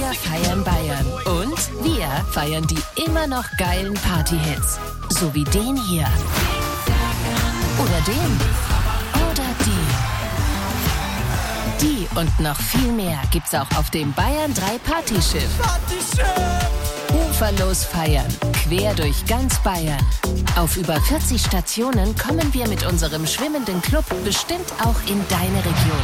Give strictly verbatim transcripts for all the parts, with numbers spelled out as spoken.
Wir feiern Bayern. Und wir feiern die immer noch geilen Party-Hits. So wie den hier. Oder den. Oder die. Die und noch viel mehr gibt's auch auf dem Bayern drei Partyschiff. Uferlos feiern, quer durch ganz Bayern. Auf über vierzig Stationen kommen wir mit unserem schwimmenden Club bestimmt auch in deine Region.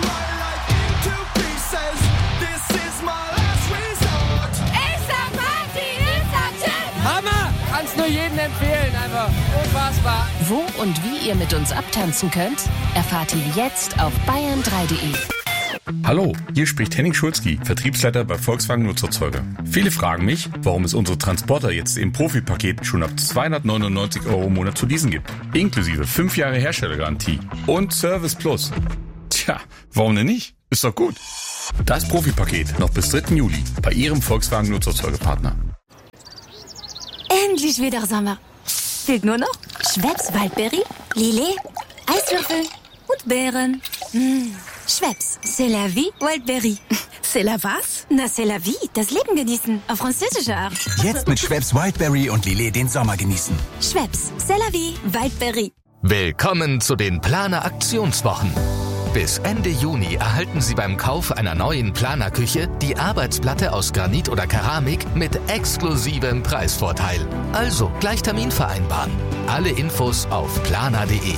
Hammer! Kannst nur jedem empfehlen, einfach unfassbar. Wo und wie ihr mit uns abtanzen könnt, erfahrt ihr jetzt auf bayern drei punkt de. Hallo, hier spricht Henning Schulzki, Vertriebsleiter bei Volkswagen Nutzerzeuger. Viele fragen mich, warum es unsere Transporter jetzt im Profipaket schon ab zweihundertneunundneunzig Euro im Monat zu leasen gibt. Inklusive fünf Jahre Herstellergarantie und Service Plus. Tja, warum denn nicht? Ist doch gut. Das Profipaket noch bis dritten Juli bei Ihrem Volkswagen Nutzerzeugerpartner. Endlich wieder Sommer. Fehlt nur noch Schweppes Waldberry, Lillet, Eiswürfel und Beeren. Mmh. Schweppes, c'est la vie, Wildberry. C'est la was? Na, c'est la vie, das Leben genießen, auf französische Art. Jetzt mit Schweppes Wildberry und Lillet den Sommer genießen. Schweppes, c'est la vie, Wildberry. Willkommen zu den Planer Aktionswochen. Bis Ende Juni erhalten Sie beim Kauf einer neuen Planerküche die Arbeitsplatte aus Granit oder Keramik mit exklusivem Preisvorteil. Also gleich Termin vereinbaren. Alle Infos auf planer punkt de.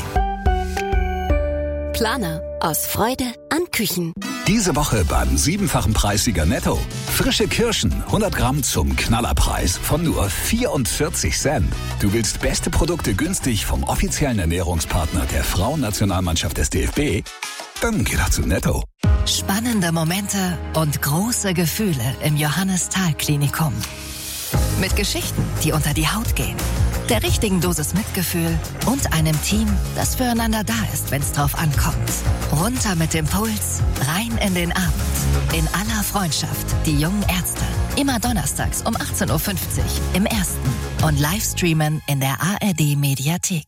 Planer. Aus Freude an Küchen. Diese Woche beim siebenfachen Preissieger Netto. Frische Kirschen, hundert Gramm zum Knallerpreis von nur vierundvierzig Cent. Du willst beste Produkte günstig vom offiziellen Ernährungspartner der Frauennationalmannschaft des D F B? Dann geh doch zu Netto. Spannende Momente und große Gefühle im Johannes-Thal-Klinikum. Mit Geschichten, die unter die Haut gehen. Der richtigen Dosis Mitgefühl und einem Team, das füreinander da ist, wenn es drauf ankommt. Runter mit dem Puls, rein in den Abend. In aller Freundschaft, die jungen Ärzte. Immer donnerstags um achtzehn Uhr fünfzig im Ersten. Und Livestreamen in der A R D-Mediathek.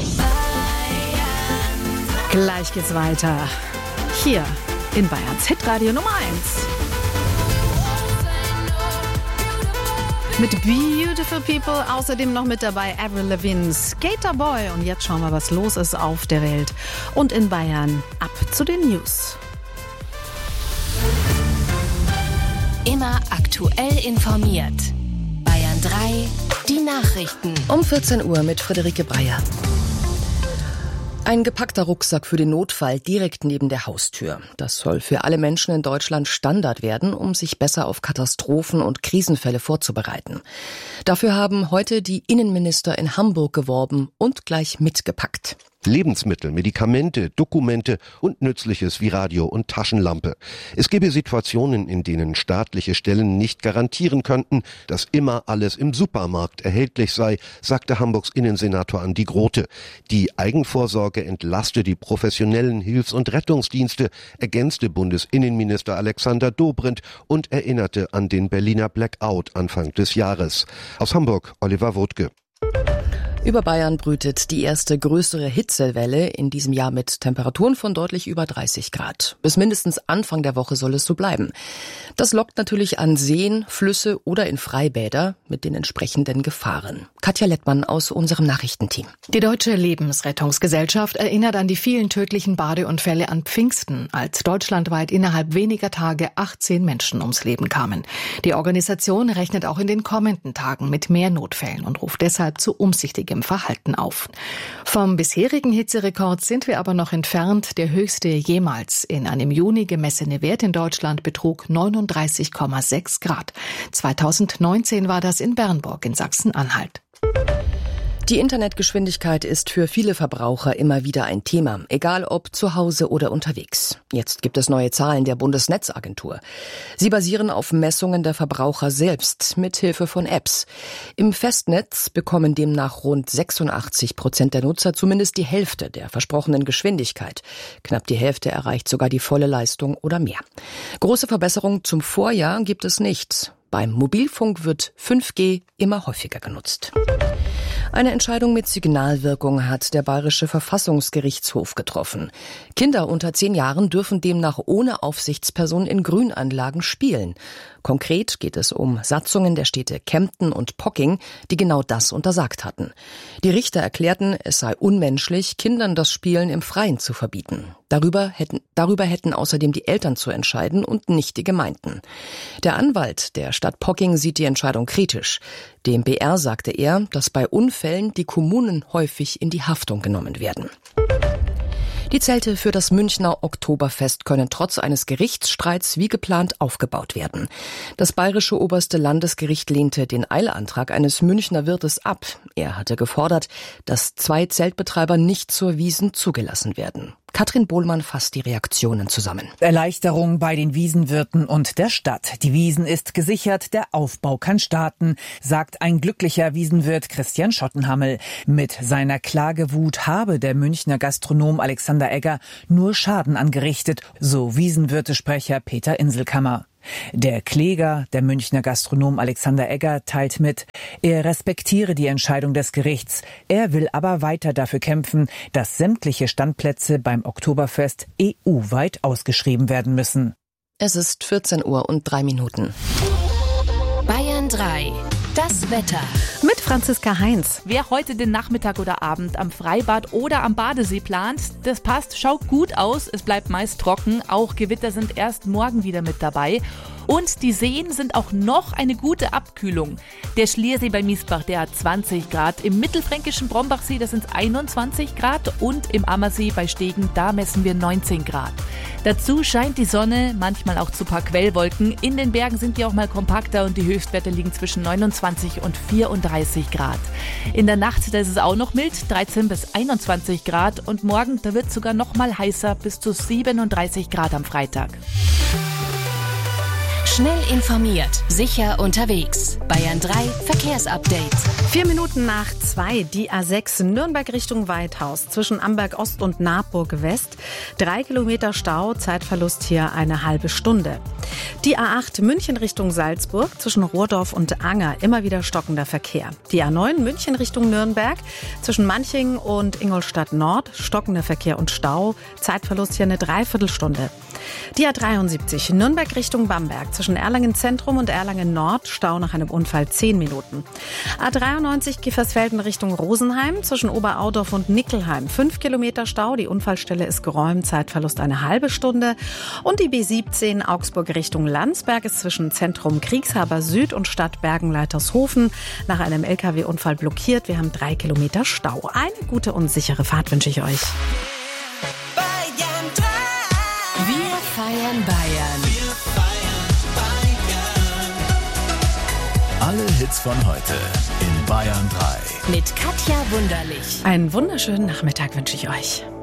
Gleich geht's weiter. Hier in Bayerns Hitradio Nummer eins. Mit Beautiful People, außerdem noch mit dabei Avril Lavigne, Skater Boy. Und jetzt schauen wir, was los ist auf der Welt und in Bayern. Ab zu den News. Immer aktuell informiert. Bayern drei, die Nachrichten. Um vierzehn Uhr mit Friederike Breyer. Ein gepackter Rucksack für den Notfall direkt neben der Haustür. Das soll für alle Menschen in Deutschland Standard werden, um sich besser auf Katastrophen und Krisenfälle vorzubereiten. Dafür haben heute die Innenminister in Hamburg geworben und gleich mitgepackt. Lebensmittel, Medikamente, Dokumente und Nützliches wie Radio und Taschenlampe. Es gebe Situationen, in denen staatliche Stellen nicht garantieren könnten, dass immer alles im Supermarkt erhältlich sei, sagte Hamburgs Innensenator Andi Grote. Die Eigenvorsorge entlaste die professionellen Hilfs- und Rettungsdienste, ergänzte Bundesinnenminister Alexander Dobrindt und erinnerte an den Berliner Blackout Anfang des Jahres. Aus Hamburg, Oliver Wodtke. Über Bayern brütet die erste größere Hitzewelle in diesem Jahr mit Temperaturen von deutlich über dreißig Grad. Bis mindestens Anfang der Woche soll es so bleiben. Das lockt natürlich an Seen, Flüsse oder in Freibäder mit den entsprechenden Gefahren. Katja Lettmann aus unserem Nachrichtenteam. Die Deutsche Lebensrettungsgesellschaft erinnert an die vielen tödlichen Badeunfälle an Pfingsten, als deutschlandweit innerhalb weniger Tage achtzehn Menschen ums Leben kamen. Die Organisation rechnet auch in den kommenden Tagen mit mehr Notfällen und ruft deshalb zu umsichtigem Verhalten auf. Vom bisherigen Hitzerekord sind wir aber noch entfernt. Der höchste jemals in einem Juni gemessene Wert in Deutschland betrug neununddreißig Komma sechs Grad. zweitausendneunzehn war das in Bernburg in Sachsen-Anhalt. Die Internetgeschwindigkeit ist für viele Verbraucher immer wieder ein Thema, egal ob zu Hause oder unterwegs. Jetzt gibt es neue Zahlen der Bundesnetzagentur. Sie basieren auf Messungen der Verbraucher selbst mithilfe von Apps. Im Festnetz bekommen demnach rund sechsundachtzig Prozent der Nutzer zumindest die Hälfte der versprochenen Geschwindigkeit. Knapp die Hälfte erreicht sogar die volle Leistung oder mehr. Große Verbesserung zum Vorjahr gibt es nicht. Beim Mobilfunk wird fünf G immer häufiger genutzt. Eine Entscheidung mit Signalwirkung hat der Bayerische Verfassungsgerichtshof getroffen. Kinder unter zehn Jahren dürfen demnach ohne Aufsichtsperson in Grünanlagen spielen. Konkret geht es um Satzungen der Städte Kempten und Pocking, die genau das untersagt hatten. Die Richter erklärten, es sei unmenschlich, Kindern das Spielen im Freien zu verbieten. Darüber hätten, darüber hätten außerdem die Eltern zu entscheiden und nicht die Gemeinden. Der Anwalt der Stadt Pocking sieht die Entscheidung kritisch. Dem B R sagte er, dass bei Unfällen die Kommunen häufig in die Haftung genommen werden. Die Zelte für das Münchner Oktoberfest können trotz eines Gerichtsstreits wie geplant aufgebaut werden. Das bayerische oberste Landesgericht lehnte den Eilantrag eines Münchner Wirtes ab. Er hatte gefordert, dass zwei Zeltbetreiber nicht zur Wiesn zugelassen werden. Katrin Bohlmann fasst die Reaktionen zusammen. Erleichterung bei den Wiesenwirten und der Stadt. Die Wiesn ist gesichert, der Aufbau kann starten, sagt ein glücklicher Wiesenwirt Christian Schottenhammel. Mit seiner Klagewut habe der Münchner Gastronom Alexander Egger nur Schaden angerichtet, so Wiesenwirtesprecher Peter Inselkammer. Der Kläger, der Münchner Gastronom Alexander Egger, teilt mit, er respektiere die Entscheidung des Gerichts. Er will aber weiter dafür kämpfen, dass sämtliche Standplätze beim Oktoberfest E U-weit ausgeschrieben werden müssen. Es ist vierzehn Uhr und drei Minuten. Bayern drei. Das Wetter. Mit Franziska Heinz. Wer heute den Nachmittag oder Abend am Freibad oder am Badesee plant, das passt, schaut gut aus. Es bleibt meist trocken. Auch Gewitter sind erst morgen wieder mit dabei. Und die Seen sind auch noch eine gute Abkühlung. Der Schliersee bei Miesbach, der hat zwanzig Grad. Im mittelfränkischen Brombachsee, da sind es einundzwanzig Grad. Und im Ammersee bei Stegen, da messen wir neunzehn Grad. Dazu scheint die Sonne, manchmal auch zu paar Quellwolken. In den Bergen sind die auch mal kompakter und die Höchstwerte liegen zwischen neunundzwanzig und vierunddreißig Grad. In der Nacht, da ist es auch noch mild, dreizehn bis einundzwanzig Grad. Und morgen, da wird es sogar noch mal heißer, bis zu siebenunddreißig Grad am Freitag. Schnell informiert, sicher unterwegs. Bayern drei Verkehrsupdate. Vier Minuten nach zwei, die A sechs Nürnberg Richtung Weidhaus zwischen Amberg Ost und Naburg West. Drei Kilometer Stau, Zeitverlust hier eine halbe Stunde. Die A acht München Richtung Salzburg zwischen Rohrdorf und Anger, immer wieder stockender Verkehr. Die A neun München Richtung Nürnberg zwischen Manching und Ingolstadt Nord, stockender Verkehr und Stau, Zeitverlust hier eine Dreiviertelstunde. Die A dreiundsiebzig Nürnberg Richtung Bamberg zwischen Erlangen Zentrum und Erlangen Nord, Stau nach einem Unfall zehn Minuten. A dreiundneunzig Giefersfelden Richtung Rosenheim zwischen Oberaudorf und Nickelheim, fünf Kilometer Stau, die Unfallstelle ist geräumt, Zeitverlust eine halbe Stunde. Und die B siebzehn Augsburg Richtung Landsberg ist zwischen Zentrum Kriegshaber Süd und Stadt Bergen-Leitershofen nach einem L K W-Unfall blockiert. Wir haben drei Kilometer Stau. Eine gute und sichere Fahrt wünsche ich euch. Wir feiern Bayern. Wir feiern Bayern. Alle Hits von heute in Bayern drei. Mit Katja Wunderlich. Einen wunderschönen Nachmittag wünsche ich euch.